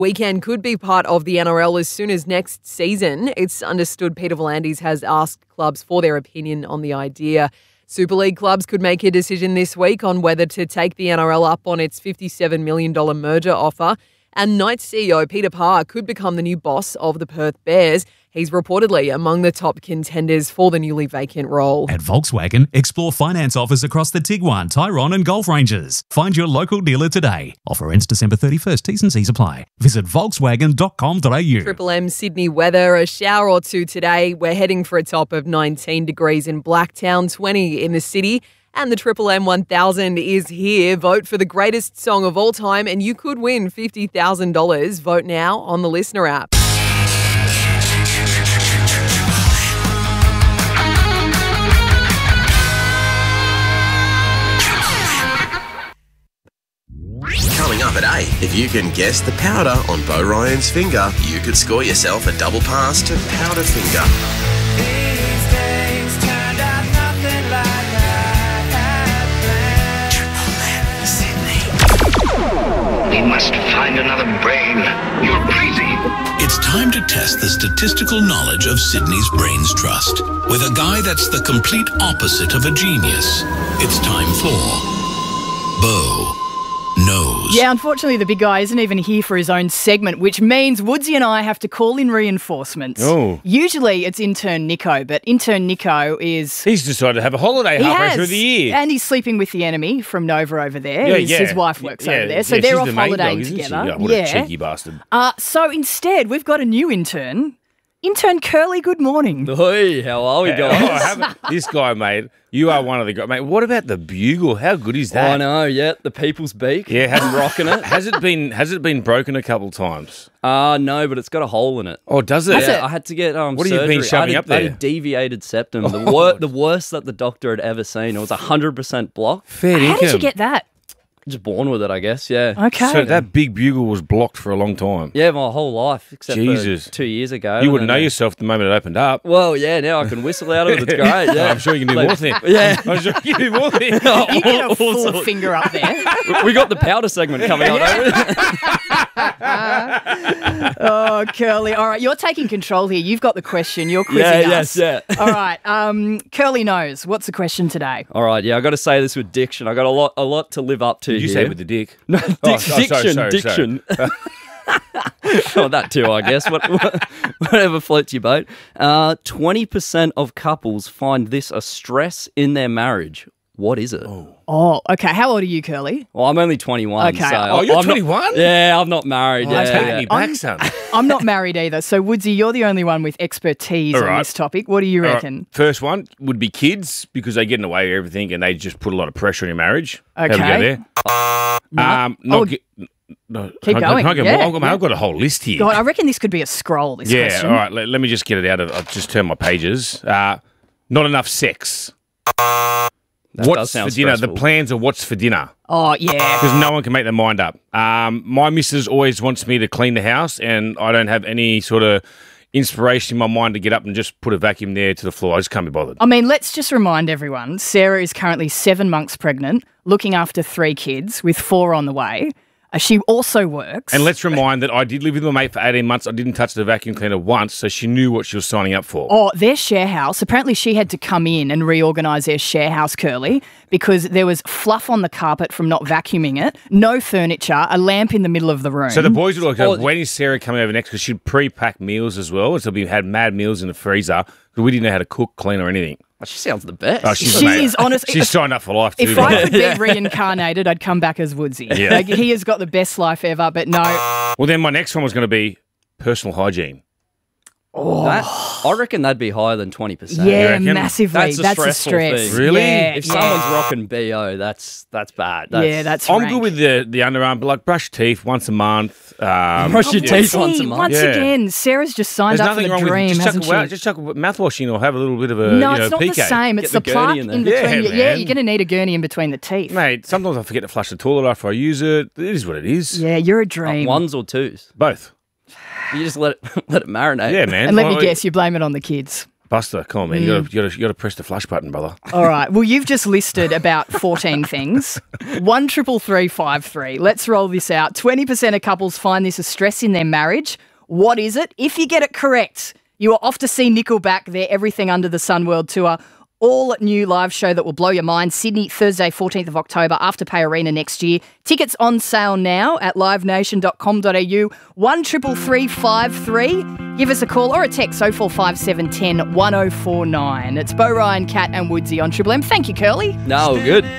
Weekend could be part of the NRL as soon as next season. It's understood Peter V'landys has asked clubs for their opinion on the idea. Super League clubs could make a decision this week on whether to take the NRL up on its $57 million merger offer. And Knights CEO Peter Parr could become the new boss of the Perth Bears. He's reportedly among the top contenders for the newly vacant role. At Volkswagen, explore finance offers across the Tiguan, Tyrone and Golf ranges. Find your local dealer today. Offer ends December 31st. T's and C's apply. Visit volkswagen.com.au. Triple M Sydney weather, a shower or two today. We're heading for a top of 19 degrees in Blacktown, 20 in the city. And the Triple M 1000 is here. Vote for the greatest song of all time and you could win $50,000. Vote now on the Listener app. Coming up at 8, if you can guess the powder on Bo Ryan's finger, you could score yourself a double pass to Powder Finger. These days turned out nothing like We must find another brain. You're crazy. It's time to test the statistical knowledge of Sydney's Brains Trust with a guy that's the complete opposite of a genius. It's time for Bo Knows. Yeah, unfortunately, the big guy isn't even here for his own segment, which means Woodsy and I have to call in reinforcements. Oh. Usually it's intern Nico, but intern Nico is... He's decided to have a holiday halfway through the year. And he's sleeping with the enemy from Nova over there. His wife works over there. So they're off holidaying together. What a cheeky bastard. So instead, we've got a new intern. Intern Curly, good morning. Hey, how are we, guys? This guy, mate, you are one of the guys. Mate, what about the bugle? How good is that? I know, yeah, the people's beak. Yeah, I'm rocking it. Has it been broken a couple times? No, but it's got a hole in it. Oh, does it? Yeah, I had to get What surgery. have you been shoving up there? I had a deviated septum, the worst that the doctor had ever seen. It was 100% blocked. Fair income. How did you get that? Just born with it, I guess, yeah. Okay. So that big bugle was blocked for a long time. Yeah, my whole life, except Jesus. for 2 years ago. You wouldn't know yourself the moment it opened up. Well, yeah, now I can whistle out of it. It's great, yeah. I'm sure you can do more things. Yeah. I'm sure you can do more things. You get a full finger up there. We got the powder segment coming on. Oh, Curly. All right, you're taking control here. You've got the question. You're quizzing us. Yeah. All right. Curly knows. What's the question today? All right, yeah, I got to say this with diction. I got a lot to live up to. Did you here. say with the dick? No, sorry. diction. Oh, that too, I guess. Whatever floats your boat. 20% of couples find this a stress in their marriage. What is it? Oh, okay. How old are you, Curly? Well, I'm only 21. Okay. So you're I'm 21? Yeah, I'm not married. That's yeah, patting me back, son. I'm not married either. So, Woodsy, you're the only one with expertise All on right. this topic. What do you All reckon? right. First one would be kids because they get in the way of everything and they just put a lot of pressure on your marriage. Okay. How we go there? No, Keep going. I've got a whole list here. God, I reckon this could be a scroll, this Yeah, question. all right. Let me just get it out of. I'll just turn my pages. Not enough sex. That What's does sound for dinner? stressful. The plans of what's for dinner. Oh, yeah. Because no one can make their mind up. My missus always wants me to clean the house, and I don't have any sort of inspiration in my mind to get up and just put a vacuum there to the floor. I just can't be bothered. I mean, let's just remind everyone, Sarah is currently 7 months pregnant, looking after 3 kids with 4 on the way. She also works. And let's remind that I did live with my mate for 18 months. I didn't touch the vacuum cleaner once, so she knew what she was signing up for. Oh, their share house. Apparently she had to come in and reorganise their share house, Curly, because there was fluff on the carpet from not vacuuming it, no furniture, a lamp in the middle of the room. So the boys were like, when is Sarah coming over next? Because she'd pre-pack meals as well. So we had mad meals in the freezer because we didn't know how to cook, clean or anything. Oh, she sounds the best. Oh, She is honestly. She's signed up for life too. If I could be reincarnated, I'd come back as Woodsy. Yeah. Like, he has got the best life ever, but no. Well, then my next one was going to be personal hygiene. I reckon that'd be higher than 20%. Yeah, reckon? massively. That's a That's a stressful stress. thing. Really? Yeah, If yeah. someone's rocking BO, that's bad. Yeah, that's I'm rank. good with the underarm, but like brush teeth once a month. Brush your teeth once a month. Once Yeah. again, Sarah's just signed There's up for nothing the wrong with dream, hasn't she? just chuck mouthwashing or have a little bit of a No, it's not the PK. same. It's Get the the gurney plaque in in there. between. Yeah, Yeah, man. you're going to need a gurney in between the teeth. Mate, sometimes I forget to flush the toilet after I use it. It is what it is. Yeah, you're a dream. Ones or twos? Both. You just let it marinate. Yeah, man. And let me Well, guess, you blame it on the kids. Buster, come on, man. You gotta press the flush button, brother. All right. Well, you've just listed about 14 things. 13353. Let's roll this out. 20% of couples find this a stress in their marriage. What is it? If you get it correct, you are off to see Nickelback, their Everything Under the Sun World Tour. All new live show that will blow your mind. Sydney, Thursday, 14th of October, Afterpay Arena next year. Tickets on sale now at livenation.com.au. 13353. Give us a call or a text 045710 1049. It's Bo Ryan, Kat and Woodsy on Triple M. Thank you, Curly. No, good.